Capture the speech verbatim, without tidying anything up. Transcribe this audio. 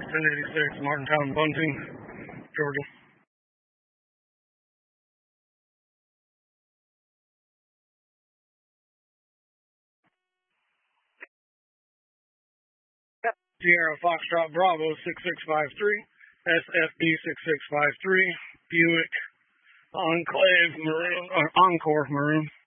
ten eighty-six, Martintown, Bunting, Georgia. Sierra Foxtrot Bravo six six five three, S F B six six five three, Buick Enclave Maroon, or Encore Maroon.